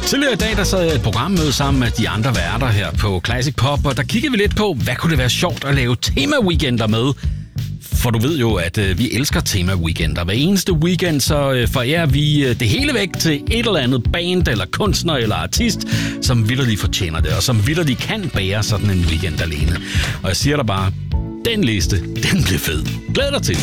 Tidligere i dag, der sad jeg i et programmøde sammen med de andre værter her på Classic Pop, og der kiggede vi lidt på, hvad kunne det være sjovt at lave tema-weekender med. For du ved jo, at vi elsker tema-weekender. Hver eneste weekend, så forærer vi det hele væk til et eller andet band, eller kunstner, eller artist, som vitterlig fortjener det, og som vitterlig kan bære sådan en weekend alene. Og jeg siger dig bare, den liste, den bliver fed. Glæd dig til.